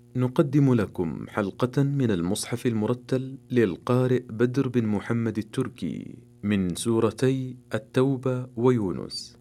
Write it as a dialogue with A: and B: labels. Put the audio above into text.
A: نقدم لكم حلقة من المصحف المرتل للقارئ بدر بن محمد التركي من سورتي التوبة ويونس.